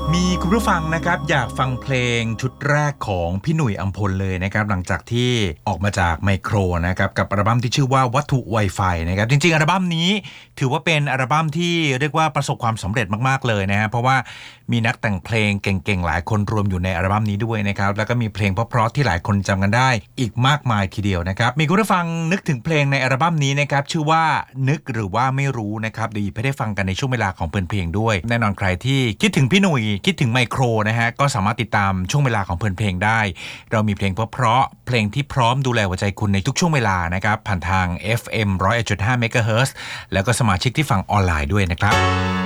มีคุณผู้ฟังนะครับอยากฟังเพลงชุดแรกของพี่หนุ่ยอัมพลเลยนะครับหลังจากที่ออกมาจากไมโครนะครับกับอัลบั้มที่ชื่อว่าวัตถุ Wi-Fi นะครับจริงๆอัลบั้มนี้ถือว่าเป็นอัลบั้มที่เรียกว่าประสบความสำเร็จมากๆเลยนะฮะเพราะว่ามีนักแต่งเพลงเก่งๆหลายคนรวมอยู่ในอัลบั้มนี้ด้วยนะครับแล้วก็มีเพลงเพราะๆที่หลายคนจำกันได้อีกมากมายทีเดียวนะครับมีคุณผู้ฟังนึกถึงเพลงในอัลบั้มนี้นะครับชื่อว่านึกหรือว่าไม่รู้นะครับเดี๋ยวหยิบให้ได้ฟังกันในช่วงเวลาของเพลินเพลงด้วยแน่นอนใครที่คิดถึงพี่หนุ่ยคิดถึงไมโครนะฮะก็สามารถติดตามช่วงเวลาของเพลินเพลงได้เรามีเพลงเพราะๆเพลงที่พร้อมดูแลหัวใจคุณในทุกช่วงเวลานะครับผ่านทาง FM 101.5 เมกะเฮิรตซ์แล้วก็สมาชิกที่ฟังออนไลน์ด้วยนะครับ